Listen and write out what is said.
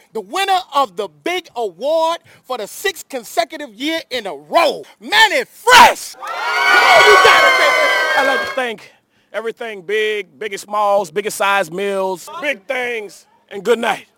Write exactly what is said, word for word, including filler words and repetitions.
the winner of the big award for the sixth consecutive year in a row, Mannie Fresh. Come on, you got it, baby. I'd like to thank everything big, biggest smalls, biggest size meals, big things, and good night.